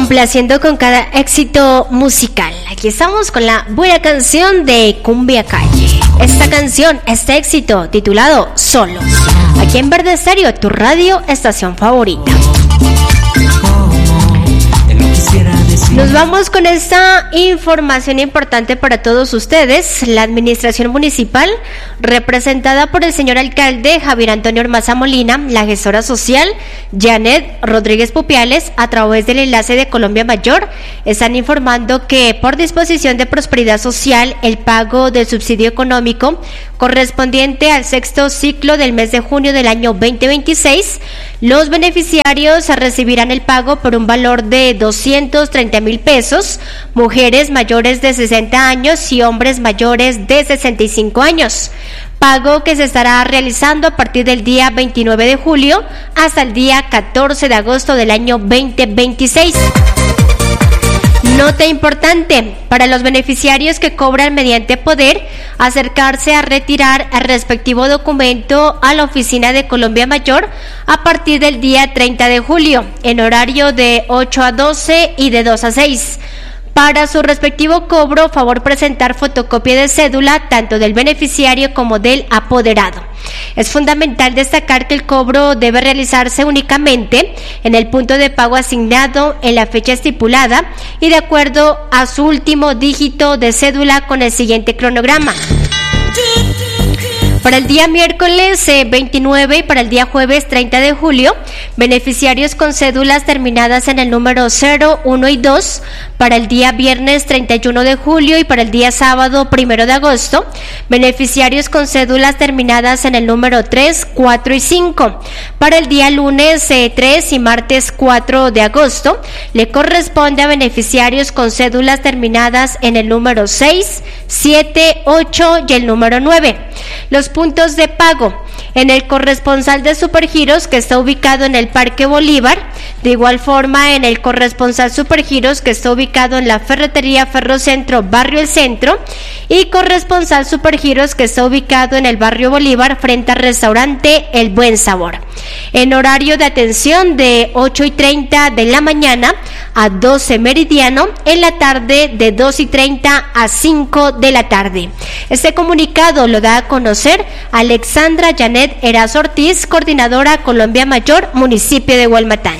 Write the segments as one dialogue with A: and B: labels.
A: complaciendo con cada éxito musical. Aquí estamos con la buena canción de Cumbia Calle. Esta canción, este éxito titulado Solos. Aquí en Verde Estéreo, tu radio estación favorita. Nos vamos con esta información importante para todos ustedes. La administración municipal, representada por el señor alcalde Javier Antonio Ormaza Molina, la gestora social Janet Rodríguez Pupiales, a través del enlace de Colombia Mayor, están informando que por disposición de Prosperidad Social, el pago del subsidio económico correspondiente al sexto ciclo del mes de junio del año 2026, los beneficiarios recibirán el pago por un valor de 230,000 pesos, mujeres mayores de 60 años y hombres mayores de 65 años. Pago que se estará realizando a partir del día 29 de julio hasta el día 14 de agosto del año 2026. Nota importante, para los beneficiarios que cobran mediante poder, acercarse a retirar el respectivo documento a la oficina de Colombia Mayor a partir del día 30 de julio, en horario de 8 a 12 y de 2 a 6. Para su respectivo cobro, favor presentar fotocopia de cédula tanto del beneficiario como del apoderado. Es fundamental destacar que el cobro debe realizarse únicamente en el punto de pago asignado en la fecha estipulada y de acuerdo a su último dígito de cédula con el siguiente cronograma. Para el día miércoles 29 y para el día jueves 30 de julio, beneficiarios con cédulas terminadas en el número 0, 1 y 2, para el día viernes 31 de julio y para el día sábado 1 de agosto, beneficiarios con cédulas terminadas en el número 3, 4 y 5. Para el día lunes 3 y martes 4 de agosto, le corresponde a beneficiarios con cédulas terminadas en el número 6, 7, 8 y el número 9. Los puntos de pago: en el corresponsal de Supergiros, que está ubicado en el Parque Bolívar, de igual forma en el corresponsal Supergiros, que está ubicado en la Ferretería Ferrocentro, Barrio El Centro, y corresponsal Supergiros, que está ubicado en el Barrio Bolívar, frente al restaurante El Buen Sabor. En horario de atención de 8:30 de la mañana a 12 meridiano, en la tarde de 2:30 a 5 de la tarde. Este comunicado lo da a conocer Alexandra Janet Erazo Ortiz, coordinadora Colombia Mayor, municipio de Hualmatán.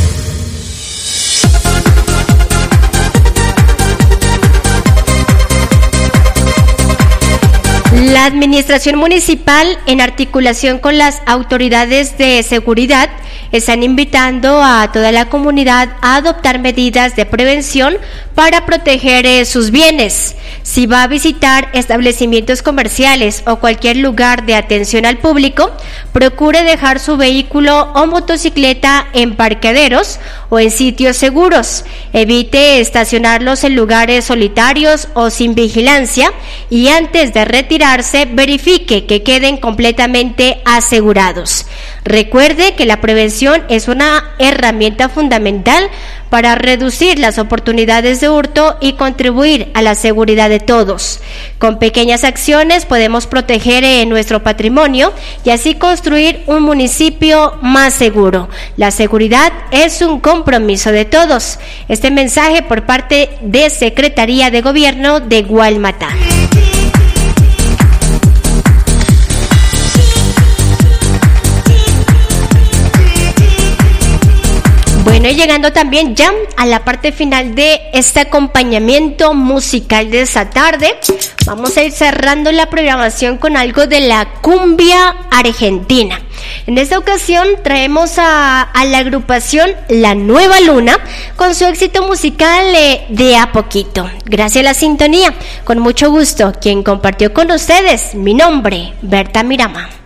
A: La administración municipal, en articulación con las autoridades de seguridad, están invitando a toda la comunidad a adoptar medidas de prevención para proteger sus bienes. Si va a visitar establecimientos comerciales o cualquier lugar de atención al público, procure dejar su vehículo o motocicleta en parqueaderos o en sitios seguros. Evite estacionarlos en lugares solitarios o sin vigilancia y antes de retirarse verifique que queden completamente asegurados. Recuerde que la prevención es una herramienta fundamental para reducir las oportunidades de hurto y contribuir a la seguridad de todos. Con pequeñas acciones podemos proteger nuestro patrimonio y así construir un municipio más seguro. La seguridad es un compromiso de todos. Este mensaje por parte de Secretaría de Gobierno de Hualmatán. Bueno, y llegando también ya a la parte final de este acompañamiento musical de esta tarde, vamos a ir cerrando la programación con algo de la cumbia argentina. En esta ocasión traemos a la agrupación La Nueva Luna con su éxito musical de A Poquito. Gracias a la sintonía, con mucho gusto, quien compartió con ustedes, mi nombre, Berta Mirama.